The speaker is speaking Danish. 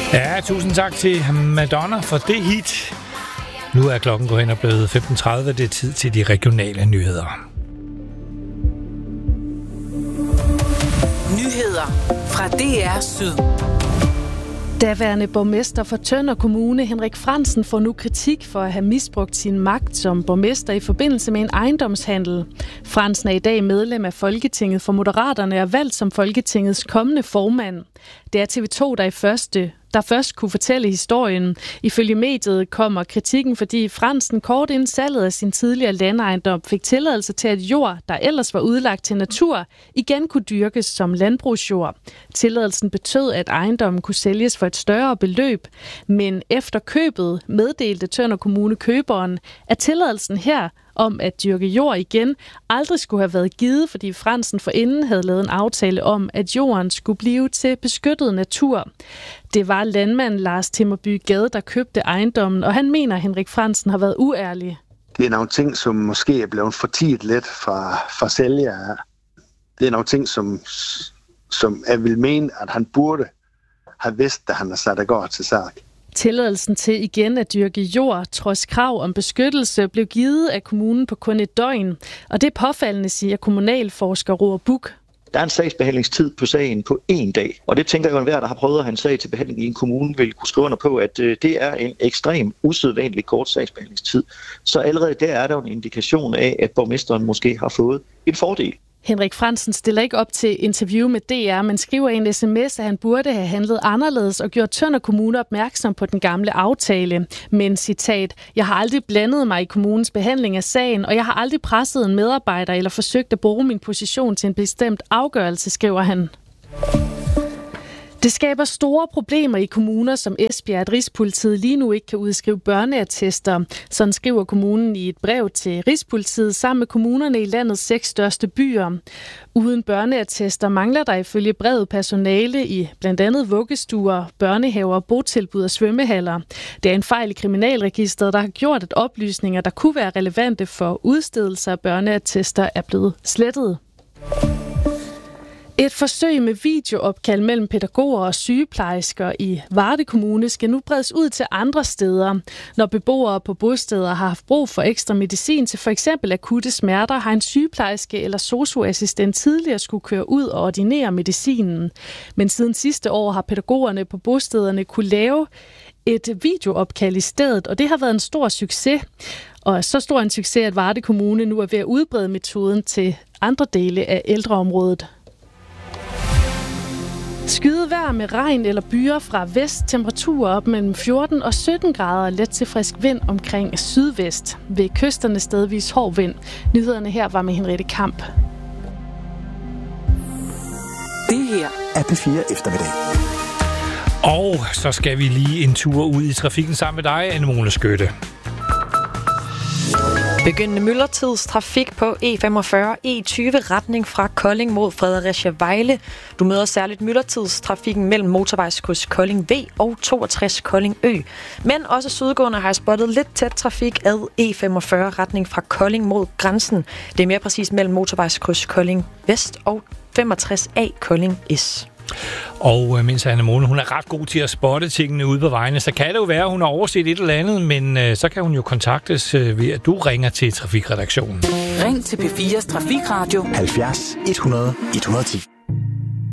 Ja, tusind tak til Madonna for det hit. Nu er klokken gået hen og blevet 15.30. Det er tid til de regionale nyheder. Nyheder fra DR Syd. Daværende borgmester for Tønder Kommune, Henrik Frandsen, får nu kritik for at have misbrugt sin magt som borgmester i forbindelse med en ejendomshandel. Frandsen er i dag medlem af Folketinget for Moderaterne og er valgt som Folketingets kommende formand. Det er TV2, der først kunne fortælle historien. Ifølge mediet kommer kritikken, fordi Frandsen kort inden salget af sin tidligere landejendom fik tilladelse til, at jord, der ellers var udlagt til natur, igen kunne dyrkes som landbrugsjord. Tilladelsen betød, at ejendommen kunne sælges for et større beløb, men efter købet meddelte Tønder Kommune køberen, at tilladelsen her om at dyrke jord igen aldrig skulle have været givet, fordi Frandsen forinden havde lavet en aftale om, at jorden skulle blive til beskyttet natur. Det var landmand Lars Timmerby Gade, der købte ejendommen, og han mener, at Henrik Frandsen har været uærlig. Det er nogle ting, som måske er blevet fortiet lidt fra sælger. Det er nogle ting, som jeg vil mene, at han burde have vidst, da han har sat det godt til sag. Tilladelsen til igen at dyrke jord, trods krav om beskyttelse, blev givet af kommunen på kun et døgn. Og det er påfaldende, siger kommunalforsker Roar Buch. Der er en sagsbehandlingstid på sagen på 1 dag, og det tænker jeg jo, enhver, der har prøvet at have en sag til behandling i en kommune, vil kunne skrive under på, at det er en ekstrem usædvanlig kort sagsbehandlingstid. Så allerede der er der en indikation af, at borgmesteren måske har fået en fordel. Henrik Frandsen stiller ikke op til interview med DR, men skriver i en sms, at han burde have handlet anderledes og gjort Tønder Kommune opmærksom på den gamle aftale. Men citat, jeg har aldrig blandet mig i kommunens behandling af sagen, og jeg har aldrig presset en medarbejder eller forsøgt at bruge min position til en bestemt afgørelse, skriver han. Det skaber store problemer i kommuner som Esbjerg, at Rigspolitiet lige nu ikke kan udskrive børneattester. Sådan skriver kommunen i et brev til Rigspolitiet sammen med kommunerne i landets 6 største byer. Uden børneattester mangler der ifølge brevet personale i blandt andet vuggestuer, børnehaver, botilbud og svømmehaller. Det er en fejl i kriminalregistret, der har gjort, at oplysninger, der kunne være relevante for udstedelse af børneattester, er blevet slettet. Et forsøg med videoopkald mellem pædagoger og sygeplejersker i Varde Kommune skal nu bredes ud til andre steder. Når beboere på bosteder har haft brug for ekstra medicin til f.eks. akutte smerter, har en sygeplejerske eller sosu-assistent tidligere skulle køre ud og ordinere medicinen. Men siden sidste år har pædagogerne på bostederne kunne lave et videoopkald i stedet, og det har været en stor succes. Og så stor en succes, at Varde Kommune nu er ved at udbrede metoden til andre dele af ældreområdet. Skyet vejr med regn eller byer fra vest, temperaturer op mellem 14 og 17 grader og let til frisk vind omkring sydvest. Ved kysterne stedvis hård vind. Nyhederne her var med Henriette Kamp. Det her er P4 Eftermiddag. Og så skal vi lige en tur ud i trafikken sammen med dig, Anne-Mone Skytte. Begyndende myldretidstrafik på E45 E20 retning fra Kolding mod Fredericia Vejle. Du møder særligt myldretidstrafikken mellem motorvejskryds Kolding V og 62 Kolding Ø. Men også sydgående har jeg spottet lidt tæt trafik ad E45 retning fra Kolding mod grænsen. Det er mere præcis mellem motorvejskryds Kolding Vest og 65A Kolding S. Og mens Anne-Mone, hun er ret god til at spotte tingene ude på vejene, så kan det jo være, at hun har overset et eller andet, men så kan hun jo kontaktes ved, at du ringer til Trafikredaktionen. Ring til P4's Trafikradio 70 100 110.